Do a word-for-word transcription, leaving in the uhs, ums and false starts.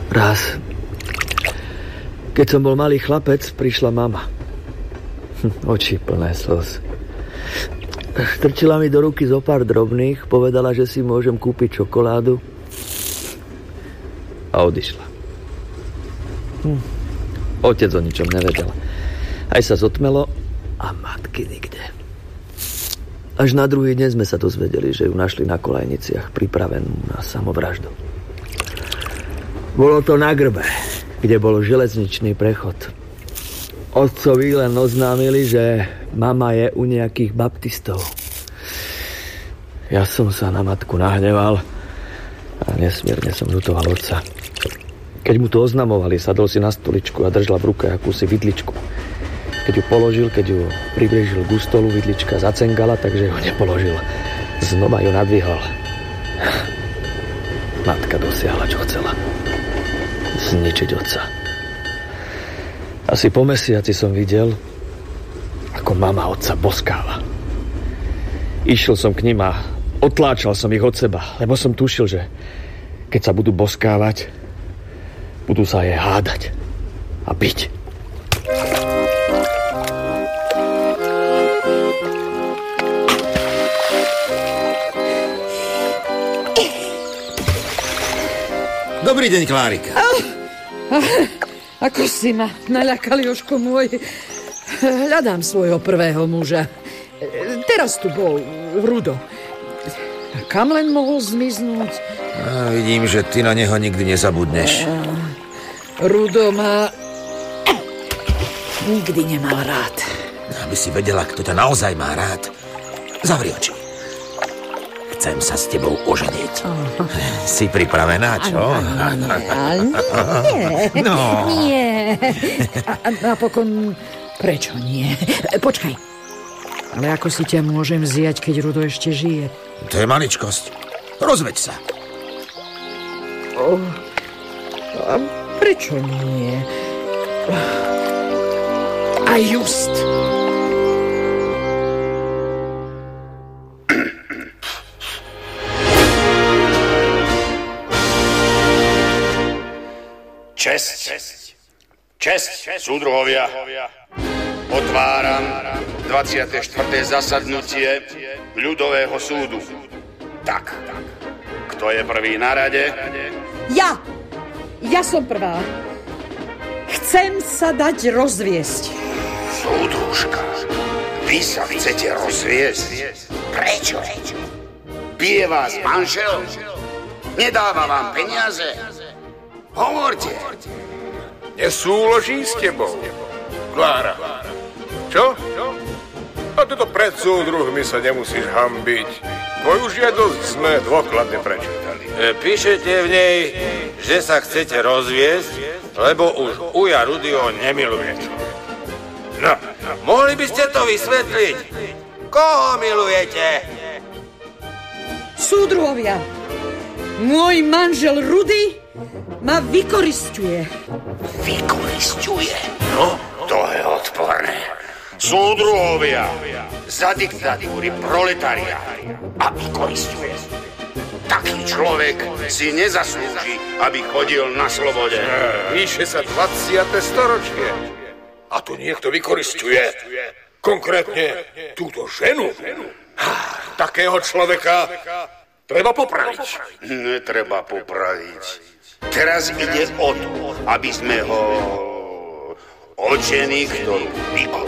Raz, keď som bol malý chlapec, prišla mama. Hm, oči plné slz. Strčila mi do ruky zo pár drobných, povedala, že si môžem kúpiť čokoládu a odišla. Hm. Otec o ničom nevedel. Aj sa zotmelo a matky nikde. Až na druhý deň sme sa dozvedeli, že ju našli na kolajniciach pripravenú na samovraždu. Bolo to na Grbe, kde bol železničný prechod. Otcovi len oznámili, že mama je u nejakých baptistov. Ja som sa na matku nahneval a nesmierne som ľutoval otca. Keď mu to oznamovali, sadol si na stoličku a držala v ruke akúsi vidličku. Keď ju položil, keď ju priblížil k stolu, vidlička zacengala, takže ho nepoložil. Znova ju nadvihol. Matka dosiahla, čo chcela. Zničiť otca. Asi po mesiaci som videl, ako mama otca boskáva. Išiel som k nim a otláčal som ich od seba, lebo som tušil, že keď sa budú boskávať, budú sa aj hádať a biť. Dobrý deň, Klárika. Oh, oh, ako si ma naľakal, Jožko môj. Hľadám svojho prvého muža. Teraz tu bol Rudo. A kam len mohol zmiznúť? A vidím, že ty na neho nikdy nezabudneš. A Rudo ma nikdy nemal rád. Aby si vedela, kto ťa naozaj má rád, zavri oči. Chcem sa s tebou oženiť. Uh-huh. Si pripravená, čo? Ale nie. No. Nie. A, a napokon, prečo nie? Počkaj. Ale ako si ťa môžem vziať, keď Rudo ešte žije? To je maličkosť. Rozveď sa. Oh, a prečo nie? A just. Česť, česť, súdruhovia, otváram dvadsiate štvrté zasadnutie ľudového súdu. Tak, kto je prvý na rade? Ja! Ja som prvá. Chcem sa dať rozviesť. Súdružka, vy sa chcete rozviesť? Prečo? Bije vás manžel? Nedáva vám peniaze? Hovorte. Nesúloží s tebou, Klára. Čo? A toto pred súdruhmi sa nemusíš hanbiť. Tvoju žiadosť sme dôkladne prečítali. E, píšete v nej, že sa chcete rozviesť, lebo už uja Rudyho nemiluje. No, mohli by ste to vysvetliť? Koho milujete? Súdruhovia, môj manžel Rudy ma vykorisťuje. Vykorisťuje? No, to je odporné. Súdruhovia, za diktatúry proletariátu a vykorisťuje. Taký človek si nezaslúži, aby chodil na slobode. Píše sa dvadsiate storočie. A tu niekto vykorisťuje. Konkrétne túto ženu. Takého človeka treba popraviť. Netreba popraviť. Teraz ide o to, aby sme ho od ženy, ktorú vykorisťuje,